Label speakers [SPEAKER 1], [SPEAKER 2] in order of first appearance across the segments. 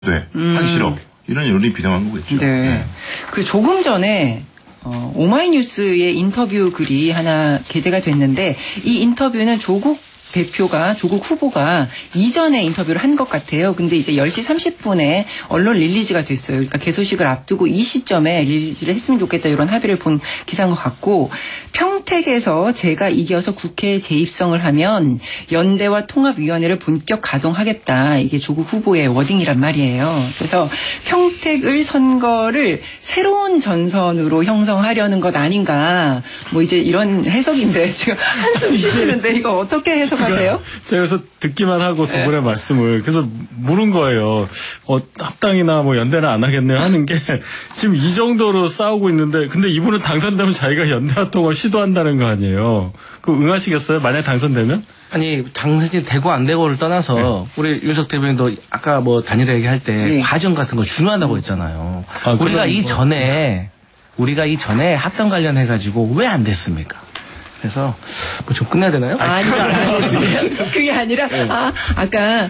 [SPEAKER 1] 네, 하기 싫어. 이런 여론이 비난한 거겠죠.
[SPEAKER 2] 네.
[SPEAKER 1] 네.
[SPEAKER 2] 그 조금 전에 오마이뉴스의 인터뷰 글이 하나 게재가 됐는데 이 인터뷰는 조국 후보가 이전에 인터뷰를 한 것 같아요. 근데 이제 10시 30분에 언론 릴리즈가 됐어요. 그러니까 개소식을 앞두고 이 시점에 릴리즈를 했으면 좋겠다 이런 합의를 본 기사인 것 같고 평택에서 제가 이겨서 국회에 재입성을 하면 연대와 통합위원회를 본격 가동하겠다. 이게 조국 후보의 워딩이란 말이에요. 그래서 평택을 선거를 새로운 전선으로 형성하려는 것 아닌가. 뭐 이제 이런 해석인데 지금 한숨 쉬시는데 이거 어떻게 해석 하세요?
[SPEAKER 3] 제가 그래서 듣기만 하고 두 분의 말씀을 그래서 물은 거예요. 합당이나 뭐 연대는 안 하겠네요 하는 게 지금 이 정도로 싸우고 있는데 근데 이분은 당선되면 자기가 연대 활동을 시도한다는 거 아니에요. 그 응하시겠어요? 만약 당선되면?
[SPEAKER 4] 아니 당선이 되고 안 되고를 떠나서 우리 윤석 대변인도 아까 뭐 단일화 얘기할 때 과정 같은 거 중요하다고 했잖아요. 우리가 이 전에 합당 관련해 가지고 왜 안 됐습니까? 그래서 뭐 좀 끝내야 되나요?
[SPEAKER 2] 아니요. 그게 아니라 아까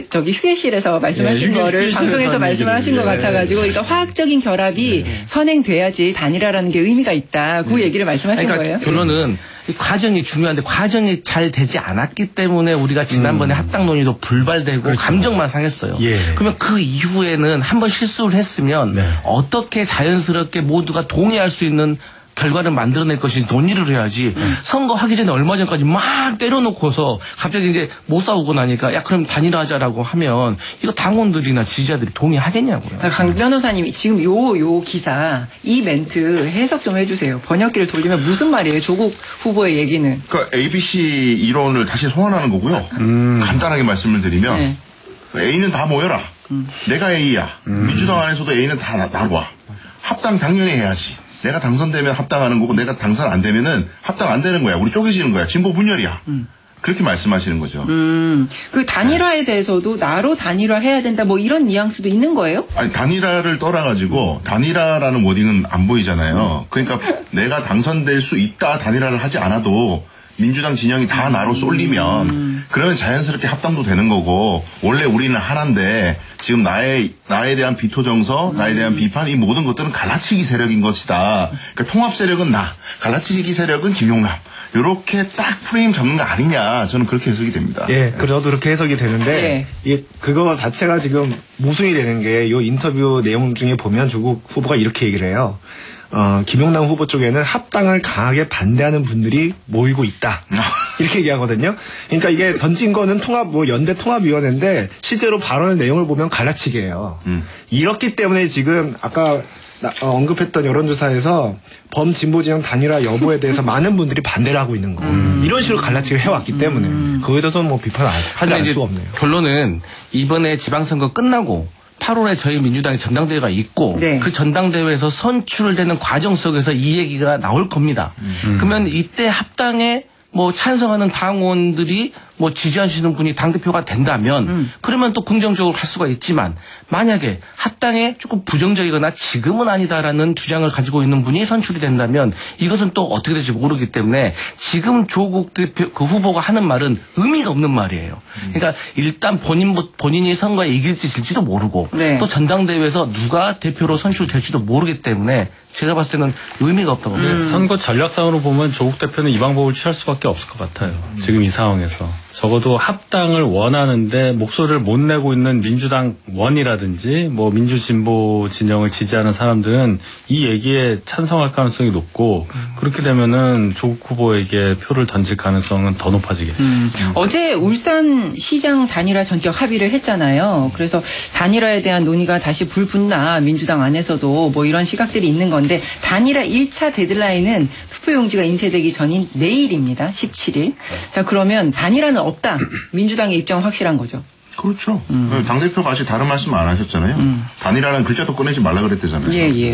[SPEAKER 2] 휴게실에서 말씀하신 거를 방송에서 말씀하신 것 같아가지고 그러니까 화학적인 결합이 선행돼야지 단일화라는 게 의미가 있다. 그 얘기를 말씀하신 거예요.
[SPEAKER 4] 결론은 이 과정이 중요한데 과정이 잘 되지 않았기 때문에 우리가 지난번에 합당 논의도 불발되고 그렇죠. 감정만 상했어요. 그러면 그 이후에는 한번 실수를 했으면 어떻게 자연스럽게 모두가 동의할 수 있는 결과를 만들어낼 것이 논의를 해야지 선거하기 전에 얼마 전까지 막 때려놓고서 갑자기 이제 못 싸우고 나니까 야 그럼 단일화하자라고 하면 이거 당원들이나 지지자들이 동의하겠냐고요.
[SPEAKER 2] 강 변호사님이 지금 요 기사 이 멘트 해석 좀 해주세요. 번역기를 돌리면 무슨 말이에요? 조국 후보의 얘기는.
[SPEAKER 1] 그러니까 ABC 이론을 다시 소환하는 거고요. 간단하게 말씀을 드리면 A는 다 모여라. 내가 A야. 민주당 안에서도 A는 다 나와. 합당 당연히 해야지. 내가 당선되면 합당하는 거고 내가 당선 안 되면은 합당 안 되는 거야. 우리 쪼개지는 거야. 진보 분열이야. 그렇게 말씀하시는 거죠.
[SPEAKER 2] 그 단일화에 대해서도 나로 단일화해야 된다 뭐 이런 뉘앙스도 있는 거예요?
[SPEAKER 1] 아니 단일화를 떠나가지고 단일화라는 워딩은 안 보이잖아요. 그러니까 내가 당선될 수 있다 단일화를 하지 않아도 민주당 진영이 다 나로 쏠리면 그러면 자연스럽게 합당도 되는 거고 원래 우리는 하나인데 지금 나에 대한 비토 정서, 나에 대한 비판 이 모든 것들은 갈라치기 세력인 것이다. 그러니까 통합 세력은 나, 갈라치기 세력은 김용남. 이렇게 딱 프레임 잡는 거 아니냐. 저는 그렇게 해석이 됩니다.
[SPEAKER 5] 예, 저도 그렇게 해석이 되는데 그거 자체가 지금 모순이 되는 게 이 인터뷰 내용 중에 보면 조국 후보가 이렇게 얘기를 해요. 김용남 후보 쪽에는 합당을 강하게 반대하는 분들이 모이고 있다. 이렇게 얘기하거든요. 그러니까 이게 던진 거는 연대 통합위원회인데 실제로 발언의 내용을 보면 갈라치기예요. 이렇기 때문에 지금 아까 언급했던 여론조사에서 범진보 진영 단일화 여부에 대해서 많은 분들이 반대를 하고 있는 거예요. 이런 식으로 갈라치기를 해왔기 때문에 그거에 대해서는 뭐 비판을 하지 않을 수가 없네요.
[SPEAKER 4] 결론은 이번에 지방선거 끝나고 8월에 저희 민주당의 전당대회가 있고 그 전당대회에서 선출되는 과정 속에서 이 얘기가 나올 겁니다. 그러면 이때 합당에 뭐 찬성하는 당원들이 뭐 지지하시는 분이 당대표가 된다면 그러면 또 긍정적으로 할 수가 있지만 만약에 합당에 조금 부정적이거나 지금은 아니다라는 주장을 가지고 있는 분이 선출이 된다면 이것은 또 어떻게 될지 모르기 때문에 지금 조국 대표 그 후보가 하는 말은 의미가 없는 말이에요. 그러니까 일단 본인이 선거에 이길지 질지도 모르고 또 전당대회에서 누가 대표로 선출될지도 모르기 때문에 제가 봤을 때는 의미가 없다고 봅니다.
[SPEAKER 3] 선거 전략상으로 보면 조국 대표는 이 방법을 취할 수밖에 없을 것 같아요. 지금 이 상황에서. 적어도 합당을 원하는데 목소리를 못 내고 있는 민주당 원이라든지 뭐 민주진보 진영을 지지하는 사람들은 이 얘기에 찬성할 가능성이 높고 그렇게 되면은 조국 후보에게 표를 던질 가능성은 더 높아지겠죠.
[SPEAKER 2] 어제 울산시장 단일화 전격 합의를 했잖아요. 그래서 단일화에 대한 논의가 다시 불붙나 민주당 안에서도 뭐 이런 시각들이 있는 건데 단일화 1차 데드라인은 투표용지가 인쇄되기 전인 내일입니다. 17일. 자 그러면 단일화는 없다. 민주당의 입장은 확실한 거죠.
[SPEAKER 1] 그렇죠. 당대표가 아직 다른 말씀 안 하셨잖아요. 단일화라는 글자도 꺼내지 말라 그랬대잖아요.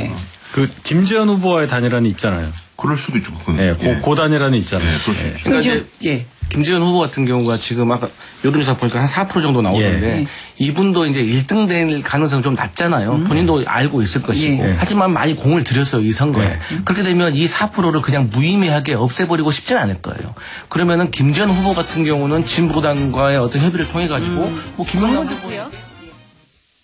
[SPEAKER 3] 그 김재현 후보와의 단일화는 있잖아요.
[SPEAKER 1] 그럴 수도 있죠.
[SPEAKER 3] 고 단일화는 있잖아요.
[SPEAKER 1] 그럴 수 있죠.
[SPEAKER 4] 그러니까 이제 김재현 후보 같은 경우가 지금 아까 여론조사 보니까 한 4% 정도 나오던데 이분도 이제 1등 될 가능성이 좀 낮잖아요. 본인도 알고 있을 것이고. 하지만 많이 공을 들였어요. 이 선거에. 그렇게 되면 이 4%를 그냥 무의미하게 없애버리고 싶지는 않을 거예요. 그러면은 김재현 후보 같은 경우는 진보당과의 어떤 협의를 통해 가지고 뭐 김용남 후보